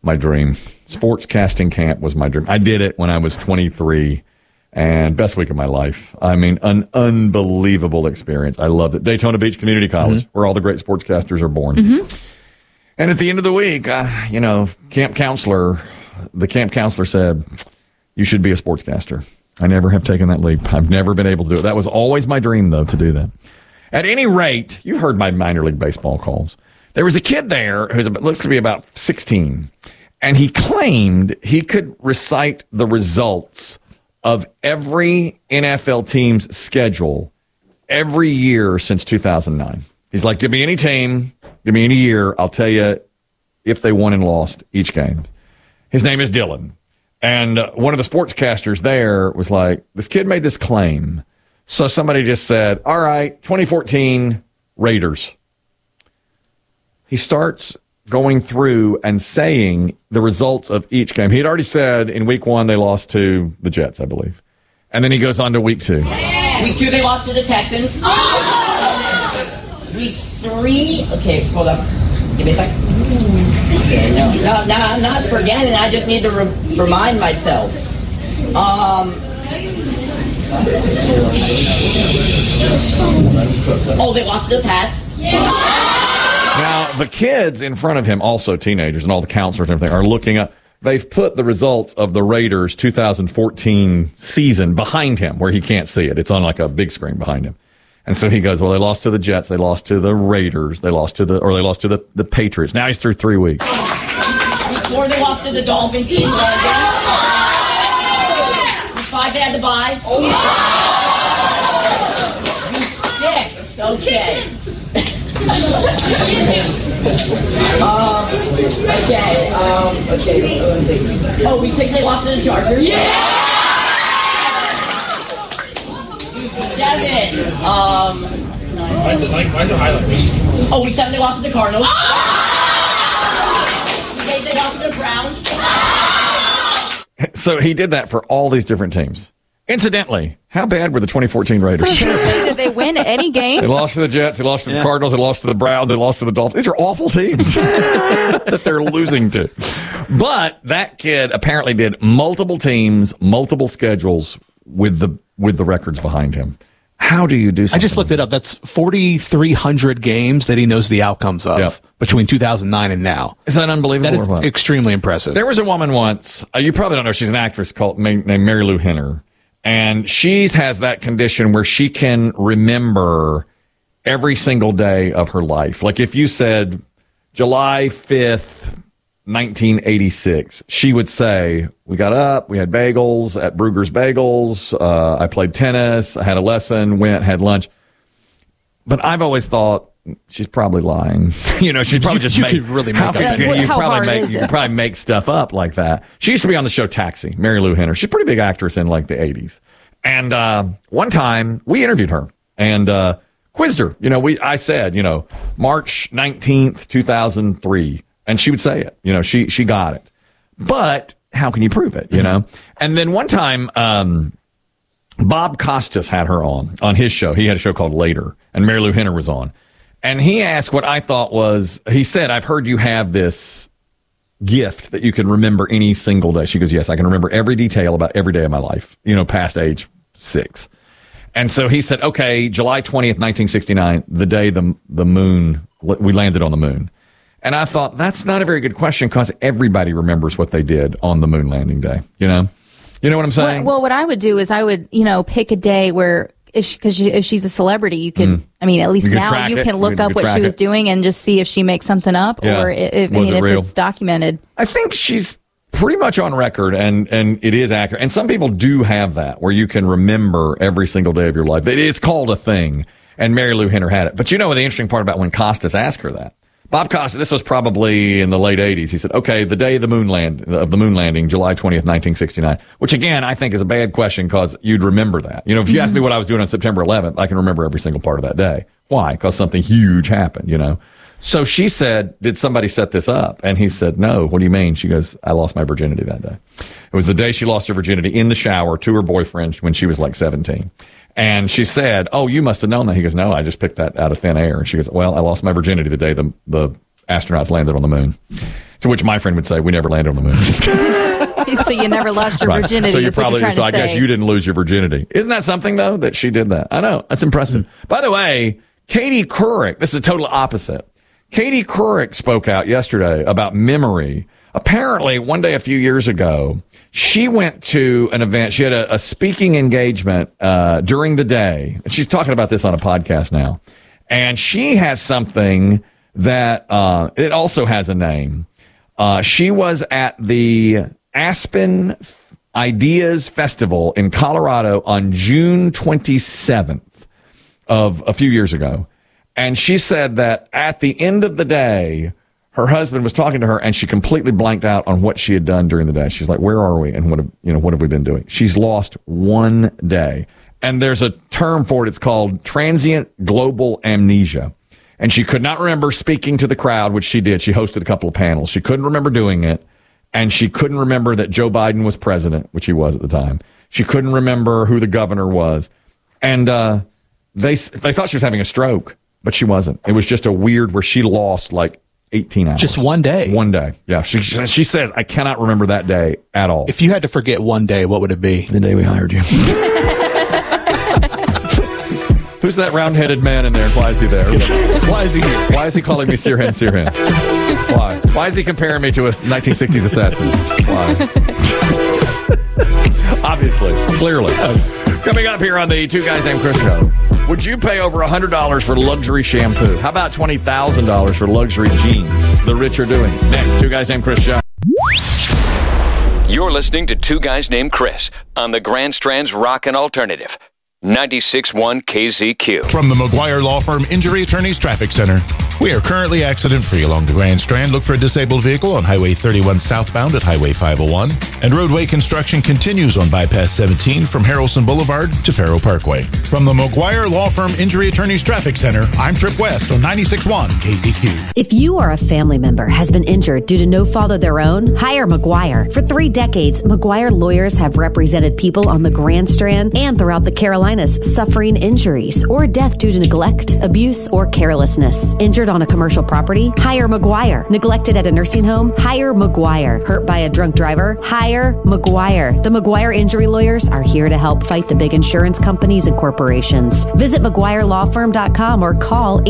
my dream. Sportscasting camp was my dream. I did it when I was 23, and best week of my life. I mean, an unbelievable experience. I loved it. Daytona Beach Community College, where all the great sportscasters are born. And at the end of the week, the camp counselor said, you should be a sportscaster. I never have taken that leap. I've never been able to do it. That was always my dream, though, to do that. At any rate, you heard my minor league baseball calls. There was a kid there who looks to be about 16, and he claimed he could recite the results of every NFL team's schedule every year since 2009. He's like, give me any team, give me any year, I'll tell you if they won and lost each game. His name is Dylan. And one of the sportscasters there was like, this kid made this claim. So somebody just said, all right, 2014 Raiders. He starts going through and saying the results of each game. He had already said in week 1 they lost to the Jets, I believe. And then he goes on to week 2. Week 2 they lost to the Texans. Week 3, okay, hold up. Give me a second. Okay, no, I'm not forgetting. I just need to remind myself. Oh, they lost to the Pats. Now, the kids in front of him, also teenagers and all the counselors and everything, are looking up. They've put the results of the Raiders 2014 season behind him where he can't see it. It's on like a big screen behind him. And so he goes, well, they lost to the Jets, they lost to the Raiders, they lost to the Patriots. Now he's through 3 weeks. Before they lost to the Dolphins. Week 5 they had to bye. Week 6, okay. Oh, week 6 they lost to the Chargers. Yeah! 7. Week 7 they lost to the Cardinals. Week 8 they lost to the Browns. So he did that for all these different teams. Incidentally, how bad were the 2014 Raiders? So did they win any games? They lost to the Jets, they lost to the Cardinals, they lost to the Browns, they lost to the Dolphins. These are awful teams that they're losing to. But that kid apparently did multiple teams, multiple schedules with the records behind him. How do you do something? I just looked it up. That's 4,300 games that he knows the outcomes of between 2009 and now. Is that unbelievable? That is extremely impressive. There was a woman once, you probably don't know, she's an actress named Mary Lou Henner. And she has that condition where she can remember every single day of her life. Like if you said July 5th, 1986, she would say, we got up, we had bagels at Brugger's Bagels, I played tennis, I had a lesson, had lunch. But I've always thought she's probably lying. She's probably just could really make up. You could probably make stuff up like that. She used to be on the show Taxi, Mary Lou Henner. She's a pretty big actress in like the 80s. And one time we interviewed her and quizzed her. I said, March 19th, 2003. And she would say it. She got it. But how can you prove it, know? And then one time, Bob Costas had her on his show. He had a show called Later, and Mary Lou Henner was on. And he asked what I thought was, he said, I've heard you have this gift that you can remember any single day. She goes, yes, I can remember every detail about every day of my life, past age 6. And so he said, okay, July 20th, 1969, the day we landed on the moon. And I thought, that's not a very good question because everybody remembers what they did on the moon landing day, You know what I'm saying? Well, what I would do is I would, pick a day where, if she's a celebrity, you could, at least now you can look up what she was doing and just see if she makes something up or if it's documented. I think she's pretty much on record and it is accurate. And some people do have that where you can remember every single day of your life. It's called a thing. And Mary Lou Henner had it. But the interesting part about when Costas asked her that, Bob Costas, this was probably in the late 80s. He said, okay, the day of the moon landing, July 20th, 1969, which again, I think is a bad question because you'd remember that. If you asked me what I was doing on September 11th, I can remember every single part of that day. Why? Because something huge happened, So she said, did somebody set this up? And he said, no. What do you mean? She goes, I lost my virginity that day. It was the day she lost her virginity in the shower to her boyfriend when she was like 17. And she said, oh, you must have known that. He goes, no, I just picked that out of thin air. And she goes, well, I lost my virginity the day the astronauts landed on the moon. To which my friend would say, we never landed on the moon. So you never lost your virginity. So you're probably, so I guess you didn't lose your virginity. Isn't that something, though, that she did that? I know. That's impressive. By the way, Katie Couric, this is a total opposite. Katie Couric spoke out yesterday about memory. Apparently, one day a few years ago, she went to an event. She had a speaking engagement during the day. And she's talking about this on a podcast now. And she has something that it also has a name. She was at the Aspen Ideas Festival in Colorado on June 27th of a few years ago. And she said that at the end of the day, her husband was talking to her and she completely blanked out on what she had done during the day. She's like, where are we? And what have we been doing? She's lost one day. And there's a term for it. It's called transient global amnesia. And she could not remember speaking to the crowd, which she did. She hosted a couple of panels. She couldn't remember doing it. And she couldn't remember that Joe Biden was president, which he was at the time. She couldn't remember who the governor was. And they thought she was having a stroke, but she wasn't. It was just a weird where she lost like 18 hours. Just one day? One day. Yeah. She says, I cannot remember that day at all. If you had to forget one day, what would it be? The day we hired you. Who's that round-headed man in there? Why is he there? Why is he here? Why is he calling me Sirhan Sirhan? Why? Why is he comparing me to a 1960s assassin? Why? Obviously. Clearly. Coming up here on the Two Guys Named Chris show. Would you pay over $100 for luxury shampoo? How about $20,000 for luxury jeans? The rich are doing. Next, Two Guys Named Chris show. You're listening to Two Guys Named Chris on the Grand Strand's Rockin' Alternative. 96.1 KZQ. From the McGuire Law Firm Injury Attorneys Traffic Center. We are currently accident-free along the Grand Strand. Look for a disabled vehicle on Highway 31 southbound at Highway 501. And roadway construction continues on Bypass 17 from Harrelson Boulevard to Faro Parkway. From the McGuire Law Firm Injury Attorneys Traffic Center, I'm Trip West on 96.1 KZQ. If you or a family member has been injured due to no fault of their own, hire McGuire. For 3 decades, McGuire lawyers have represented people on the Grand Strand and throughout the Carolinas suffering injuries or death due to neglect, abuse, or carelessness. Injured on a commercial property? Hire McGuire. Neglected at a nursing home? Hire McGuire. Hurt by a drunk driver? Hire McGuire. The McGuire injury lawyers are here to help fight the big insurance companies and corporations. Visit McGuireLawFirm.com or call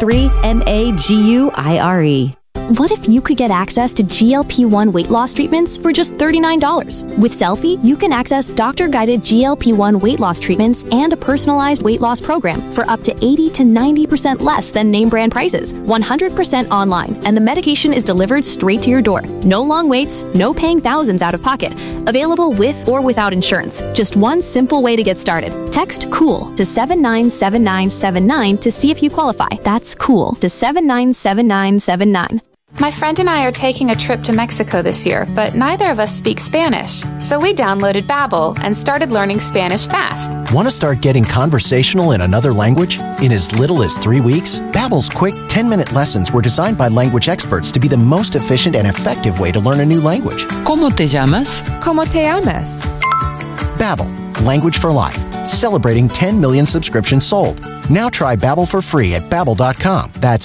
843-MAGUIRE. What if you could get access to GLP-1 weight loss treatments for just $39? With Selfie, you can access doctor-guided GLP-1 weight loss treatments and a personalized weight loss program for up to 80 to 90% less than name brand prices, 100% online, and the medication is delivered straight to your door. No long waits, no paying thousands out of pocket. Available with or without insurance. Just one simple way to get started. Text COOL to 797979 to see if you qualify. That's COOL to 797979. My friend and I are taking a trip to Mexico this year, but neither of us speak Spanish. So we downloaded Babbel and started learning Spanish fast. Want to start getting conversational in another language? In as little as 3 weeks, Babbel's quick 10-minute lessons were designed by language experts to be the most efficient and effective way to learn a new language. ¿Cómo te llamas? ¿Cómo te llamas? Babbel, language for life. Celebrating 10 million subscriptions sold. Now try Babbel for free at Babbel.com. That's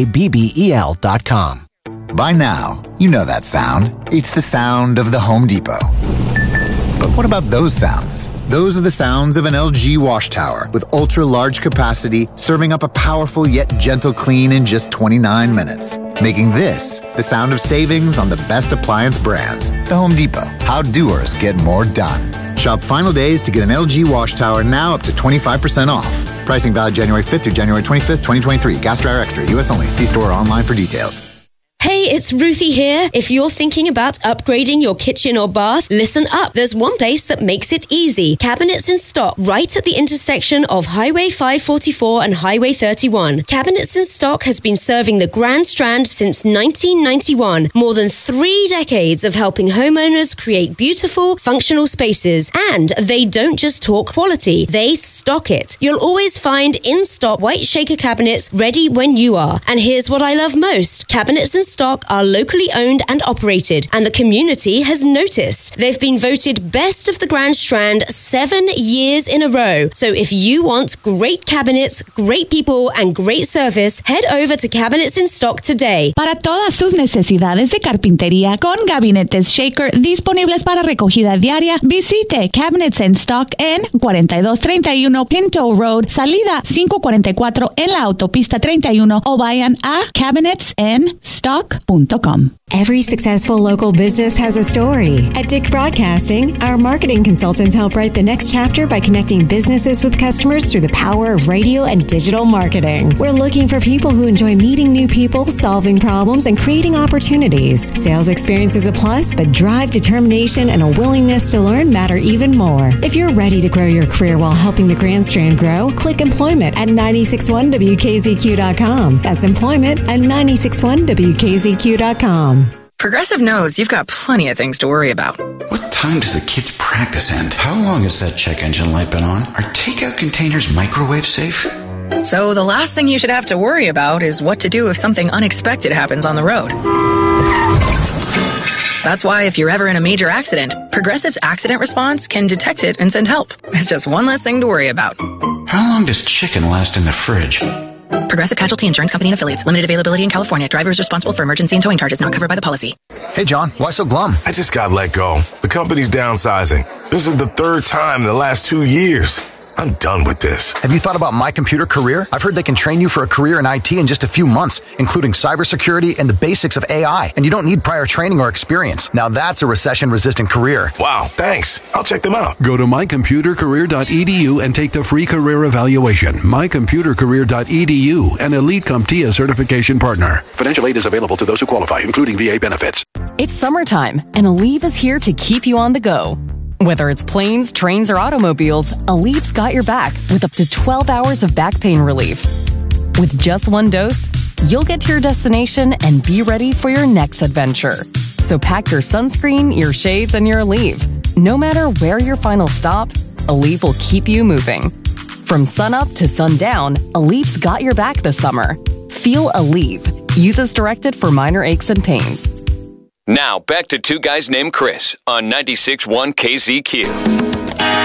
BABBEL.com. By now, you know that sound. It's the sound of the Home Depot. But what about those sounds? Those are the sounds of an LG wash tower with ultra-large capacity, serving up a powerful yet gentle clean in just 29 minutes. Making this the sound of savings on the best appliance brands. The Home Depot. How doers get more done. Shop final days to get an LG wash tower now up to 25% off. Pricing valid January 5th through January 25th, 2023. Gas Dryer Extra. U.S. only. See store or online for details. Hey, it's Ruthie here. If you're thinking about upgrading your kitchen or bath, listen up. There's one place that makes it easy. Cabinets in Stock, right at the intersection of Highway 544 and Highway 31. Cabinets in Stock has been serving the Grand Strand since 1991. More than 3 decades of helping homeowners create beautiful, functional spaces. And they don't just talk quality, they stock it. You'll always find in-stock white shaker cabinets ready when you are. And here's what I love most. Cabinets in Stock are locally owned and operated, and the community has noticed. They've been voted best of the Grand Strand 7 years in a row. So if you want great cabinets, great people, and great service, head over to Cabinets in Stock today. Para todas sus necesidades de carpintería con gabinetes Shaker disponibles para recogida diaria, visite Cabinets in Stock en 4231 Pinto Road, salida 544 en la autopista 31, o vayan a cabinetsinstock.com. Every successful local business has a story. At Dick Broadcasting, our marketing consultants help write the next chapter by connecting businesses with customers through the power of radio and digital marketing. We're looking for people who enjoy meeting new people, solving problems, and creating opportunities. Sales experience is a plus, but drive, determination, and a willingness to learn matter even more. If you're ready to grow your career while helping the Grand Strand grow, click employment at 961WKZQ.com. That's employment at 961WKZQ.com. Progressive knows you've got plenty of things to worry about. What time does the kids' practice end? How long has that check engine light been on? Are takeout containers microwave safe? So the last thing you should have to worry about is what to do if something unexpected happens on the road. That's why if you're ever in a major accident, Progressive's accident response can detect it and send help. It's just one less thing to worry about. How long does chicken last in the fridge? Progressive Casualty Insurance Company and Affiliates. Limited availability in California. Driver is responsible for emergency and towing charges not covered by the policy. Hey, John, why so glum? I just got let go. The company's downsizing. This is the third time in the last 2 years. I'm done with this. Have you thought about My Computer Career? I've heard they can train you for a career in IT in just a few months, including cybersecurity and the basics of AI. And you don't need prior training or experience. Now that's a recession-resistant career. Wow, thanks. I'll check them out. Go to mycomputercareer.edu and take the free career evaluation. Mycomputercareer.edu, an Elite CompTIA certification partner. Financial aid is available to those who qualify, including VA benefits. It's summertime, and Aleve is here to keep you on the go. Whether it's planes, trains, or automobiles, Aleve's got your back with up to 12 hours of back pain relief. With just one dose, you'll get to your destination and be ready for your next adventure. So pack your sunscreen, your shades, and your Aleve. No matter where your final stop, Aleve will keep you moving. From sunup to sundown, Aleve's got your back this summer. Feel Aleve. Use as directed for minor aches and pains. Now, back to Two Guys Named Chris on 96.1 KZQ.